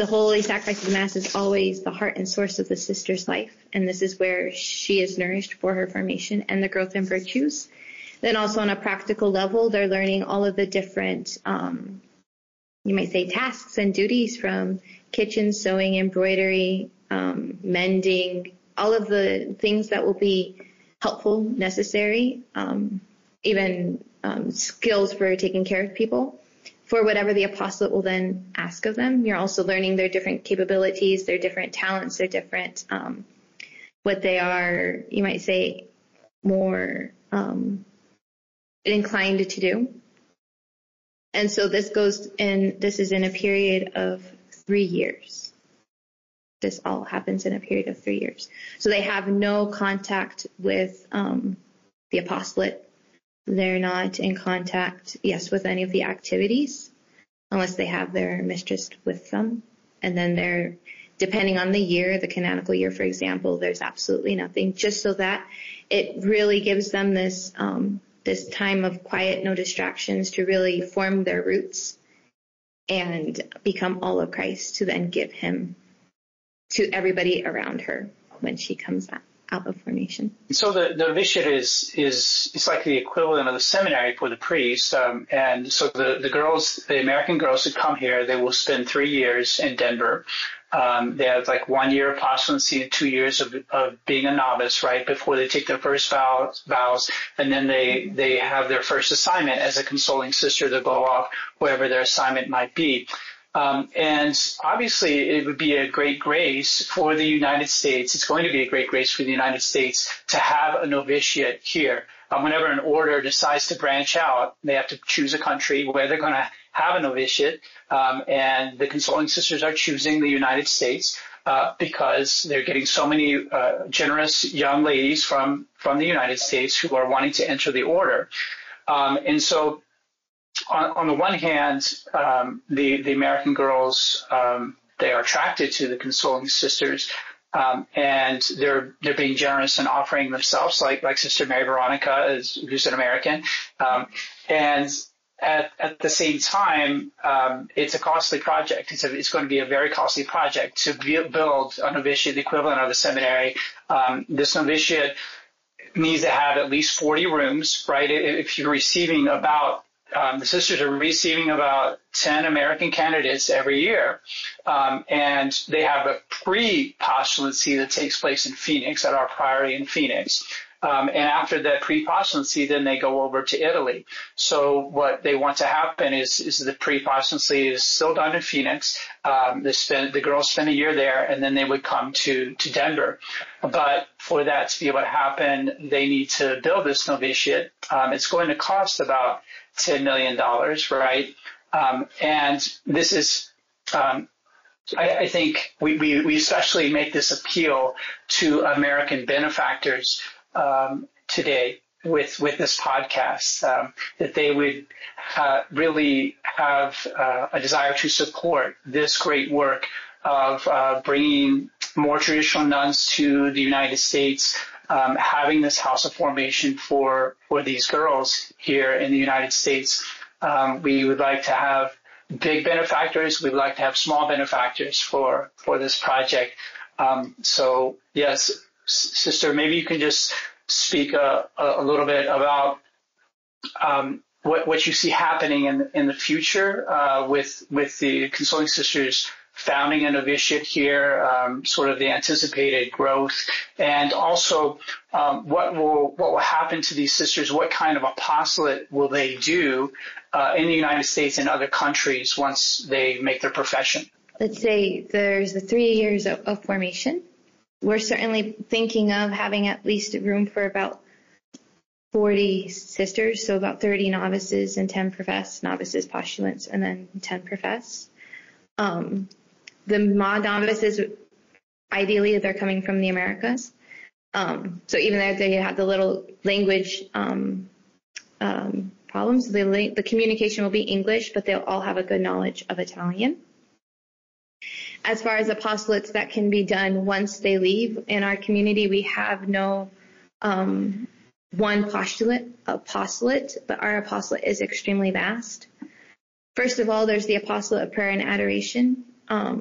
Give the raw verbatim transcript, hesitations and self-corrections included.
the holy sacrifice of the Mass is always the heart and source of the sister's life, and this is where she is nourished for her formation and the growth in virtues. Then also on a practical level, they're learning all of the different, um, you might say, tasks and duties from kitchen, sewing, embroidery, um, mending, all of the things that will be helpful, necessary, um, even um, skills for taking care of people, for whatever the apostolate will then ask of them. You're also learning their different capabilities, their different talents, their different, um, what they are, you might say, more um, inclined to do. And so this goes in, this is in a period of three years. This all happens in a period of three years. So they have no contact with um, the apostolate. They're not in contact, yes, with any of the activities, unless they have their mistress with them. And then they're, depending on the year, the canonical year, for example, there's absolutely nothing, just so that it really gives them this um, this time of quiet, no distractions, to really form their roots and become all of Christ, to then give him to everybody around her when she comes out. out of formation. So the, the novitiate is, is, it's like the equivalent of the seminary for the priest. Um, and so the, the girls, the American girls who come here, they will spend three years in Denver. Um, they have like one year of apostolency and two years of, of being a novice, right, before they take their first vows, vows. And then they, they have their first assignment as a consoling sister to go off wherever their assignment might be. Um, and obviously it would be a great grace for the United States. It's going to be a great grace for the United States to have a novitiate here. Um, whenever an order decides to branch out, they have to choose a country where they're going to have a novitiate. Um, and the Consoling Sisters are choosing the United States uh, because they're getting so many uh, generous young ladies from, from the United States who are wanting to enter the order. Um, and so On, on the one hand, um, the, the American girls, um, they are attracted to the Consoling Sisters, um, and they're they're being generous and offering themselves, like like Sister Mary Veronica, is, who's an American. Um, and at at the same time, um, it's a costly project. It's a, it's going to be a very costly project to build a novitiate, the equivalent of a seminary. Um, this novitiate needs to have at least forty rooms, right? If you're receiving about Um, the sisters are receiving about ten American candidates every year, um, and they have a pre-postulancy that takes place in Phoenix, at our priory in Phoenix. Um, and after that pre-postulancy, then they go over to Italy. So what they want to happen is, is the pre-postulancy is still done in Phoenix. Um, they spend, the girls spend a year there, and then they would come to, to Denver. But for that to be able to happen, they need to build this novitiate. Um, it's going to cost about ten million dollars, right? Um, and this is, um, I, I think we, we, we especially make this appeal to American benefactors um, today with, with this podcast, um, that they would uh, really have uh, a desire to support this great work of uh, bringing more traditional nuns to the United States, Um, having this house of formation for, for these girls here in the United States. Um, we would like to have big benefactors. We'd like to have small benefactors for, for this project. Um, so, yes, Sister, maybe you can just speak a, a little bit about um, what, what you see happening in, in the future uh, with, with the Consoling Sisters founding a novitiate here, um, sort of the anticipated growth, and also um, what will what will happen to these sisters? What kind of apostolate will they do uh, in the United States and other countries once they make their profession? Let's say there's the three years of, of formation. We're certainly thinking of having at least room for about forty sisters, so about thirty novices and ten professed, novices, postulants, and then ten professed. Um, The novices, ideally, they're coming from the Americas. Um, so even though they have the little language um, um, problems, the, the communication will be English, but they'll all have a good knowledge of Italian. As far as apostolates that can be done once they leave, in our community, we have no um, one postulate, apostolate, but our apostolate is extremely vast. First of all, there's the apostolate of prayer and adoration. Um,